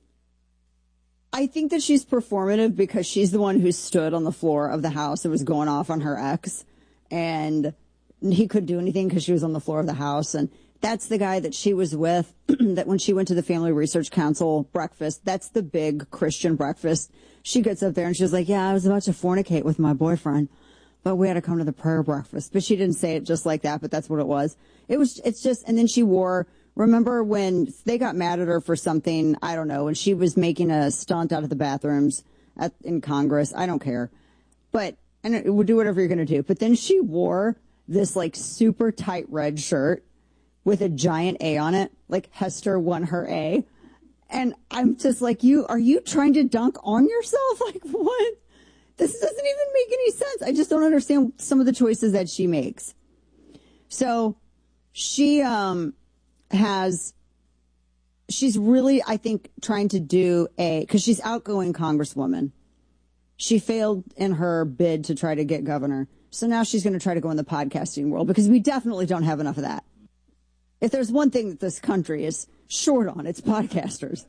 I think that she's performative because she's the one who stood on the floor of the house and was going off on her ex, and he couldn't do anything because she was on the floor of the house. And that's the guy that she was with, that when she went to the Family Research Council breakfast, that's the big Christian breakfast. She gets up there and she's like, yeah, I was about to fornicate with my boyfriend, but we had to come to the prayer breakfast. But she didn't say it just like that, but that's what it was. It's just, and then she wore... Remember when they got mad at her for something, I don't know, when she was making a stunt out of the bathrooms in Congress? I don't care. But, and it would do whatever you're going to do. But then she wore this, like, super tight red shirt with a giant A on it, like Hester won her A. And I'm just like, are you trying to dunk on yourself? Like, what? This doesn't even make any sense. I just don't understand some of the choices that she makes. So, she's really, I think, trying to do because she's outgoing congresswoman. She failed in her bid to try to get governor. So now she's going to try to go in the podcasting world because we definitely don't have enough of that. If there's one thing that this country is short on, it's podcasters.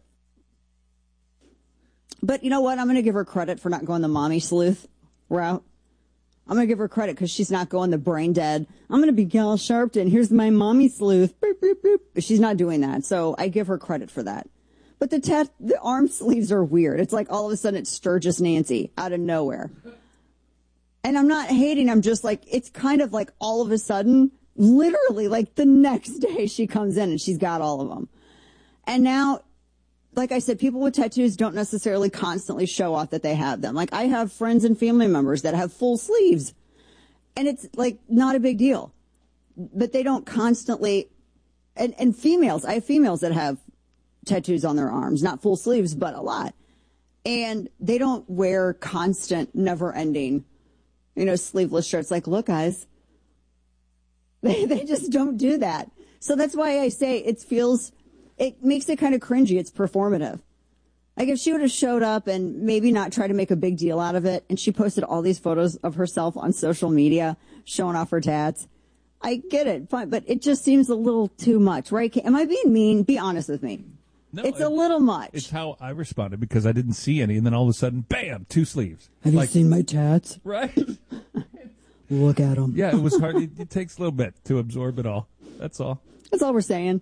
But you know what? I'm going to give her credit for not going the mommy sleuth route. I'm going to give her credit because she's not going the brain dead. I'm going to be Gal Sharpton. Here's my mommy sleuth. Boop, boop, boop. She's not doing that. So I give her credit for that. But the arm sleeves are weird. It's like all of a sudden it's Sturgis Nancy out of nowhere. And I'm not hating. I'm just like, it's kind of like all of a sudden, literally like the next day she comes in and she's got all of them. And now, like I said, people with tattoos don't necessarily constantly show off that they have them. Like, I have friends and family members that have full sleeves, and it's, like, not a big deal. But they don't constantly... And females, I have females that have tattoos on their arms. Not full sleeves, but a lot. And they don't wear constant, never-ending, sleeveless shirts. Like, look, guys. They just don't do that. So that's why I say it makes it kind of cringy. It's performative. Like if she would have showed up and maybe not try to make a big deal out of it, and she posted all these photos of herself on social media showing off her tats, I get it, fine, but it just seems a little too much, right? Am I being mean? Be honest with me. No, it's a little much.
It's how I responded because I didn't see any, and then all of a sudden, bam, 2 sleeves.
Have you seen my tats?
Right.
Look at them.
Yeah, it was hard. It takes a little bit to absorb it all. That's all.
That's all we're saying.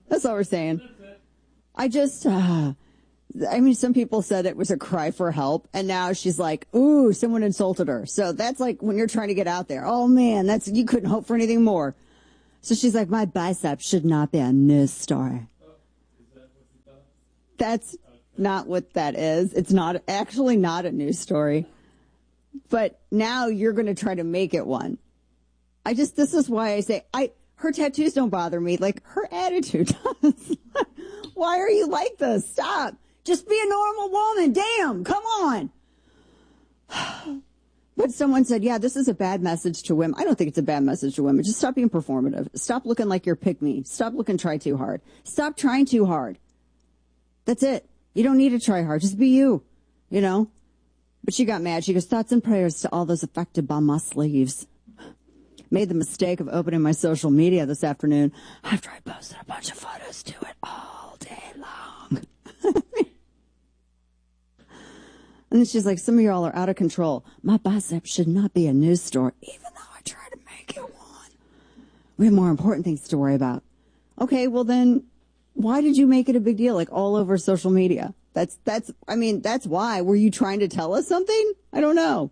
I just, some people said it was a cry for help, and now she's like, ooh, someone insulted her. So that's like when you're trying to get out there. Oh, man, you couldn't hope for anything more. So she's like, my bicep should not be a news story. That's not what that is. It's not actually not a news story. But now you're going to try to make it one. This is why I say, her tattoos don't bother me. Like, her attitude does. Why are you like this? Stop. Just be a normal woman. Damn. Come on. But someone said, yeah, this is a bad message to women. I don't think it's a bad message to women. Just stop being performative. Stop looking like you're pick me. Stop try too hard. Stop trying too hard. That's it. You don't need to try hard. Just be you, But she got mad. She goes, thoughts and prayers to all those affected by my sleeves. Made the mistake of opening my social media this afternoon after I posted a bunch of photos to it all day long. And then she's like, some of y'all are out of control. My bicep should not be a news story, even though I try to make it one. We have more important things to worry about. Okay, well then, why did you make it a big deal, like all over social media? That's why. Were you trying to tell us something? I don't know.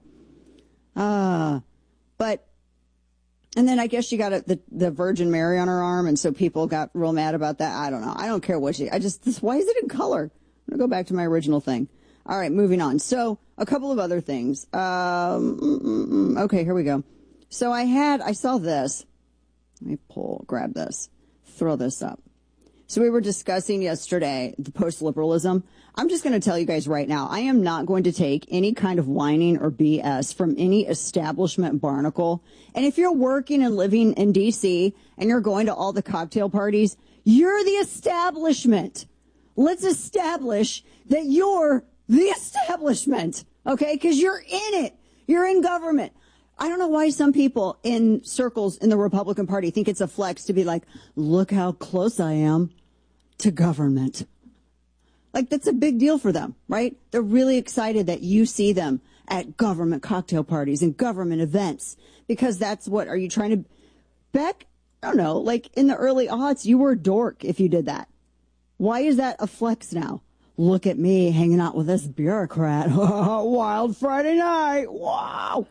And then I guess she got the Virgin Mary on her arm, and so people got real mad about that. I don't know. I don't care what why is it in color? I'm going to go back to my original thing. All right, moving on. So a couple of other things. Okay, here we go. So I saw this. Let me grab this, throw this up. So we were discussing yesterday the post-liberalism. I'm just going to tell you guys right now, I am not going to take any kind of whining or BS from any establishment barnacle. And if you're working and living in D.C. and you're going to all the cocktail parties, you're the establishment. Let's establish that you're the establishment, okay? Because you're in it. You're in government. I don't know why some people in circles in the Republican Party think it's a flex to be like, look how close I am to government. Like, that's a big deal for them, right? They're really excited that you see them at government cocktail parties and government events, because that's what, are you trying to, back, I don't know, like in the early aughts, you were a dork if you did that. Why is that a flex now? Look at me hanging out with this bureaucrat. Wild Friday night. Wow.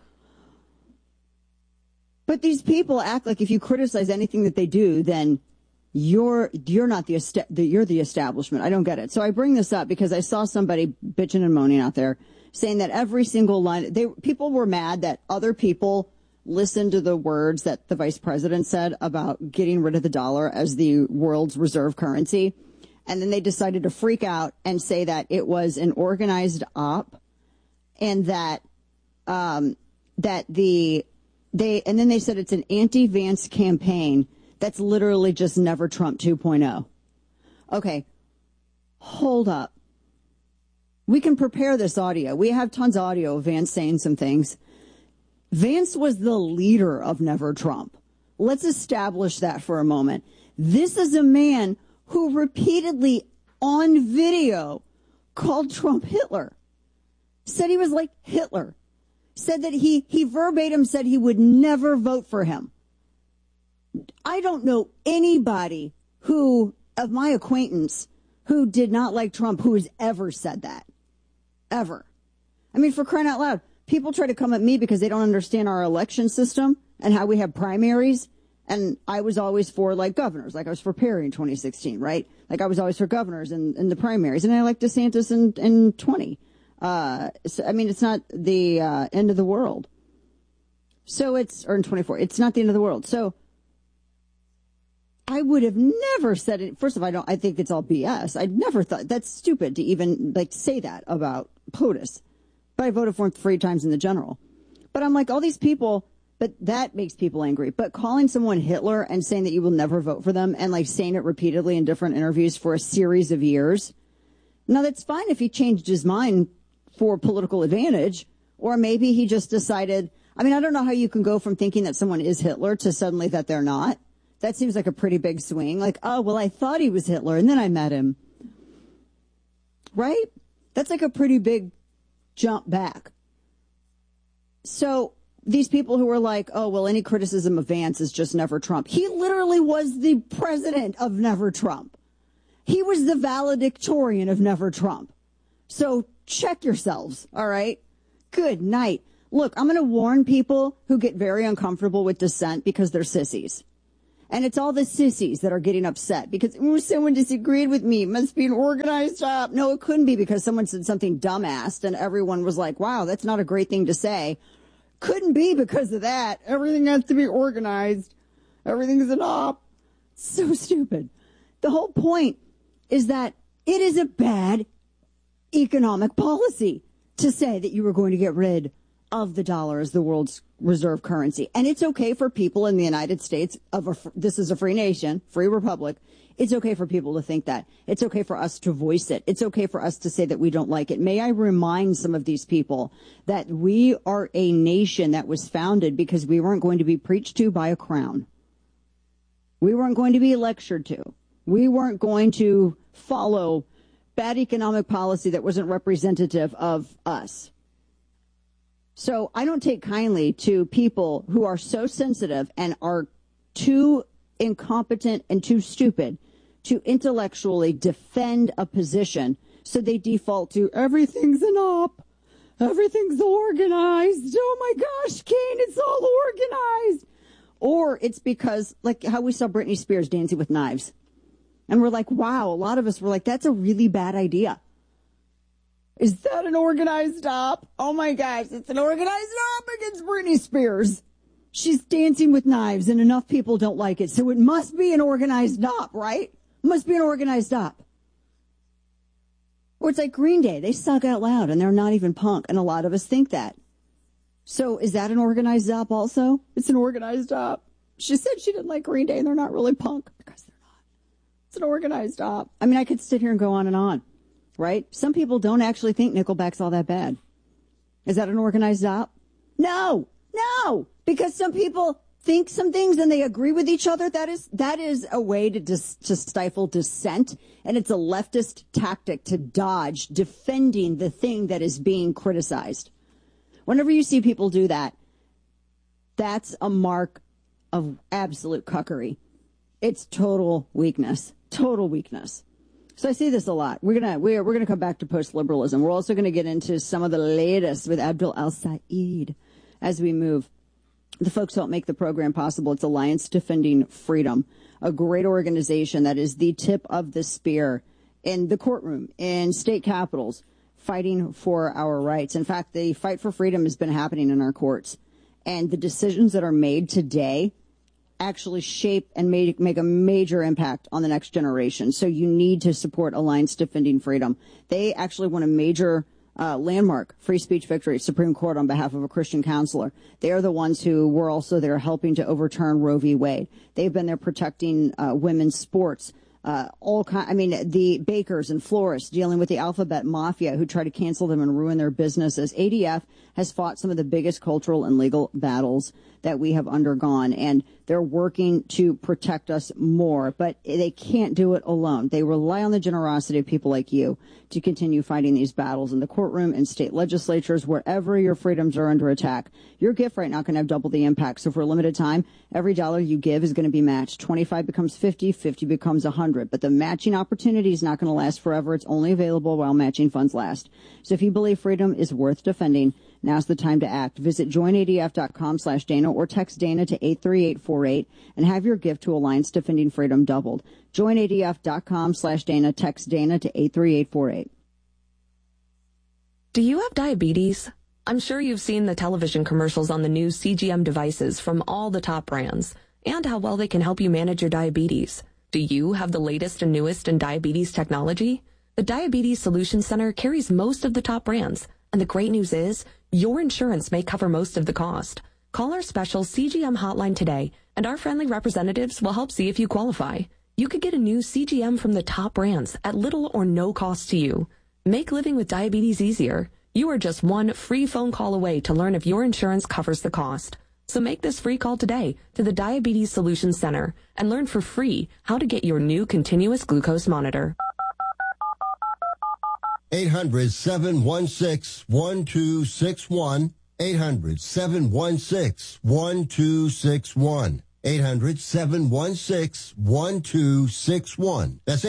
But these people act like if you criticize anything that they do, then you're not you're the establishment. I don't get it. So I bring this up because I saw somebody bitching and moaning out there saying that every single line, people were mad that other people listened to the words that the vice president said about getting rid of the dollar as the world's reserve currency. And then they decided to freak out and say that it was an organized op, and that and then they said it's an anti-Vance campaign that's literally just Never Trump 2.0. Okay, hold up. We can prepare this audio. We have tons of audio of Vance saying some things. Vance was the leader of Never Trump. Let's establish that for a moment. This is a man who repeatedly on video called Trump Hitler, said he was like Hitler, said that he verbatim said he would never vote for him. I don't know anybody of my acquaintance who did not like Trump who has ever said that. Ever. I mean, for crying out loud, people try to come at me because they don't understand our election system and how we have primaries. And I was always for, like, governors. Like, I was for Perry in 2016, right? Like, I was always for governors in the primaries. And I like DeSantis in 20. So, I mean, it's not the end of the world. So or in 24. It's not the end of the world. So I would have never said it. First of all, I think it's all BS. I'd never thought that's stupid to even, like, say that about POTUS. But I voted for him 3 times in the general. But I'm like, all these people... But that makes people angry. But calling someone Hitler and saying that you will never vote for them and, like, saying it repeatedly in different interviews for a series of years. Now, that's fine if he changed his mind for political advantage, or maybe he just decided. I mean, I don't know how you can go from thinking that someone is Hitler to suddenly that they're not. That seems like a pretty big swing. Like, oh, well, I thought he was Hitler and then I met him. Right? That's like a pretty big jump back. So these people who are like, oh, well, any criticism of Vance is just never Trump. He literally was the president of never Trump. He was the valedictorian of never Trump. So check yourselves, all right? Good night. Look, I'm going to warn people who get very uncomfortable with dissent because they're sissies. And it's all the sissies that are getting upset because someone disagreed with me. It must be an organized job. No, it couldn't be because someone said something dumbass and everyone was like, wow, that's not a great thing to say. Couldn't be because of that. Everything has to be organized. Everything's an op. So stupid. The whole point is that it is a bad economic policy to say that you were going to get rid of the dollar as the world's reserve currency. And it's okay for people in the United States this is a free nation, free republic. It's okay for people to think that. It's okay for us to voice it. It's okay for us to say that we don't like it. May I remind some of these people that we are a nation that was founded because we weren't going to be preached to by a crown. We weren't going to be lectured to. We weren't going to follow bad economic policy that wasn't representative of us. So I don't take kindly to people who are so sensitive and are too incompetent and too stupid to intellectually defend a position. So they default to everything's an op. Everything's organized. Oh my gosh, Kane, it's all organized. Or it's because, like how we saw Britney Spears dancing with knives. And we're like, wow, a lot of us were like, that's a really bad idea. Is that an organized op? Oh my gosh, it's an organized op against Britney Spears. She's dancing with knives and enough people don't like it. So it must be an organized op, right? Must be an organized op. Or it's like Green Day. They suck out loud and they're not even punk. And a lot of us think that. So is that an organized op also? It's an organized op. She said she didn't like Green Day and they're not really punk because they're not. It's an organized op. I mean, I could sit here and go on and on. Right? Some people don't actually think Nickelback's all that bad. Is that an organized op? No, because some people think some things and they agree with each other. That is a way to stifle dissent, and it's a leftist tactic to dodge defending the thing that is being criticized. Whenever you see people do that, that's a mark of absolute cuckery. It's total weakness. Total weakness. So I see this a lot. We're gonna come back to post-liberalism. We're also going to get into some of the latest with Abdul El-Sayed as we move. The folks who help make the program possible, it's Alliance Defending Freedom, a great organization that is the tip of the spear in the courtroom, in state capitals, fighting for our rights. In fact, the fight for freedom has been happening in our courts. And the decisions that are made today actually shape and make a major impact on the next generation. So you need to support Alliance Defending Freedom. They actually won a major landmark free speech victory at Supreme Court on behalf of a Christian counselor. They are the ones who were also there helping to overturn Roe v. Wade. They've been there protecting women's sports. The bakers and florists dealing with the alphabet mafia who try to cancel them and ruin their businesses. ADF has fought some of the biggest cultural and legal battles that we have undergone, and they're working to protect us more, but they can't do it alone. They rely on the generosity of people like you to continue fighting these battles in the courtroom and state legislatures, wherever your freedoms are under attack. Your gift right now can have double the impact. So for a limited time, every dollar you give is going to be matched. 25 becomes 50, 50 becomes 100. But the matching opportunity is not going to last forever. It's only available while matching funds last. So if you believe freedom is worth defending, now's the time to act. Visit joinadf.com/Dana or text Dana to 83848 and have your gift to Alliance Defending Freedom doubled. Joinadf.com/Dana, text Dana to 83848.
Do you have diabetes? I'm sure you've seen the television commercials on the new CGM devices from all the top brands and how well they can help you manage your diabetes. Do you have the latest and newest in diabetes technology? The Diabetes Solutions Center carries most of the top brands, and the great news is your insurance may cover most of the cost. Call our special CGM hotline today, and our friendly representatives will help see if you qualify. You could get a new CGM from the top brands at little or no cost to you. Make living with diabetes easier. You are just one free phone call away to learn if your insurance covers the cost. So make this free call today to the Diabetes Solutions Center and learn for free how to get your new continuous glucose monitor.
800-716-1261. 800-716-1261. 800-716-1261. That's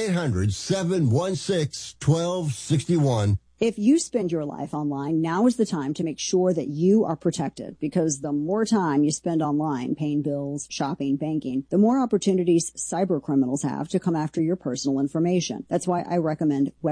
800-716-1261.
If you spend your life online, now is the time to make sure that you are protected, because the more time you spend online paying bills, shopping, banking, the more opportunities cyber criminals have to come after your personal information. That's why I recommend